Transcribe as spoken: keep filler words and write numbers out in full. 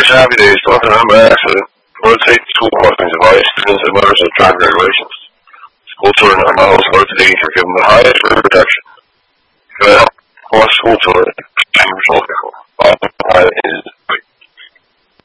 It's Happy Days talking. I'm by accident. Rotate school crossings advice students and letters of track regulations. School children are not allowed to danger, give them the highest rate of protection. Go ahead. Cross school children.